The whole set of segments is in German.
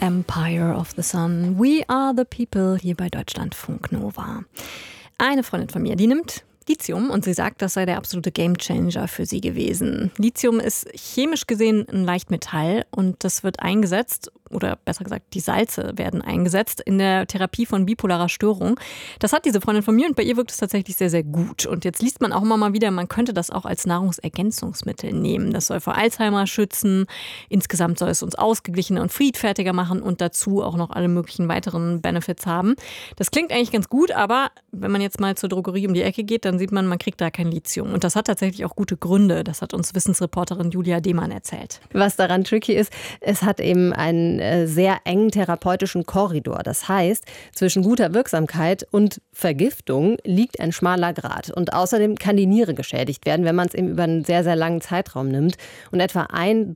Empire of the Sun. We are the people hier bei Deutschlandfunk Nova. Eine Freundin von mir, die nimmt Lithium und sie sagt, das sei der absolute Gamechanger für sie gewesen. Lithium ist chemisch gesehen ein Leichtmetall und das wird eingesetzt, oder besser gesagt, die Salze werden eingesetzt in der Therapie von bipolarer Störung. Das hat diese Freundin von mir und bei ihr wirkt es tatsächlich sehr, sehr gut. Und jetzt liest man auch immer mal wieder, man könnte das auch als Nahrungsergänzungsmittel nehmen. Das soll vor Alzheimer schützen. Insgesamt soll es uns ausgeglichener und friedfertiger machen und dazu auch noch alle möglichen weiteren Benefits haben. Das klingt eigentlich ganz gut, aber wenn man jetzt mal zur Drogerie um die Ecke geht, dann sieht man, man kriegt da kein Lithium. Und das hat tatsächlich auch gute Gründe. Das hat uns Wissensreporterin Julia Demann erzählt. Was daran tricky ist, es hat eben einen sehr engen therapeutischen Korridor. Das heißt, zwischen guter Wirksamkeit und Vergiftung liegt ein schmaler Grat. Und außerdem kann die Niere geschädigt werden, wenn man es eben über einen sehr, sehr langen Zeitraum nimmt. Und etwa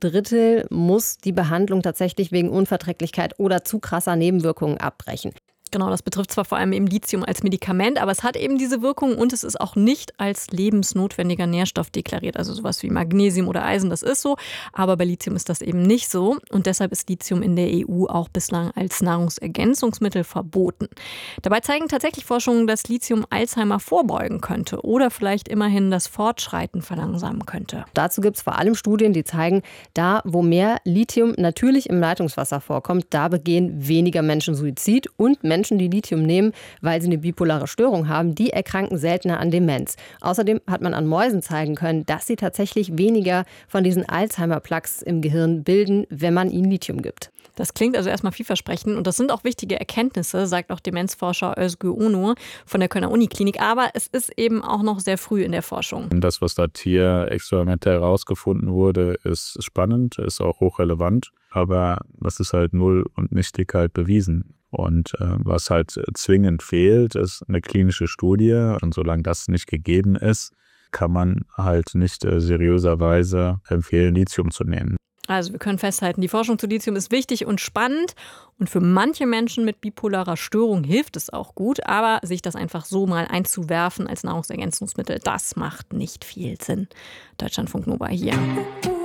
1/3 muss die Behandlung tatsächlich wegen Unverträglichkeit oder zu krasser Nebenwirkungen abbrechen. Genau, das betrifft zwar vor allem eben Lithium als Medikament, aber es hat eben diese Wirkung und es ist auch nicht als lebensnotwendiger Nährstoff deklariert. Also sowas wie Magnesium oder Eisen, das ist so, aber bei Lithium ist das eben nicht so und deshalb ist Lithium in der EU auch bislang als Nahrungsergänzungsmittel verboten. Dabei zeigen tatsächlich Forschungen, dass Lithium Alzheimer vorbeugen könnte oder vielleicht immerhin das Fortschreiten verlangsamen könnte. Dazu gibt es vor allem Studien, die zeigen, da wo mehr Lithium natürlich im Leitungswasser vorkommt, da begehen weniger Menschen Suizid und Menschen, die Lithium nehmen, weil sie eine bipolare Störung haben, die erkranken seltener an Demenz. Außerdem hat man an Mäusen zeigen können, dass sie tatsächlich weniger von diesen Alzheimer-Plaques im Gehirn bilden, wenn man ihnen Lithium gibt. Das klingt also erstmal vielversprechend und das sind auch wichtige Erkenntnisse, sagt auch Demenzforscher Özgür Onur von der Kölner Uniklinik. Aber es ist eben auch noch sehr früh in der Forschung. Das, was da Tierexperimente herausgefunden wurde, ist spannend, ist auch hochrelevant. Aber das ist halt null und nichtig halt bewiesen. Und was halt zwingend fehlt, ist eine klinische Studie. Und solange das nicht gegeben ist, kann man halt nicht seriöserweise empfehlen, Lithium zu nehmen. Also wir können festhalten, die Forschung zu Lithium ist wichtig und spannend. Und für manche Menschen mit bipolarer Störung hilft es auch gut. Aber sich das einfach so mal einzuwerfen als Nahrungsergänzungsmittel, das macht nicht viel Sinn. Deutschlandfunk Nova hier.